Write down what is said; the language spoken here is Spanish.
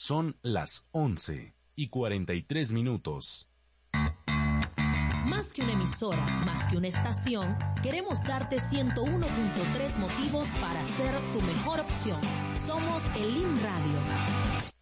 Son las 11:43. Más que una emisora, más que una estación, queremos darte 101.3 motivos para ser tu mejor opción. Somos el LIM Radio.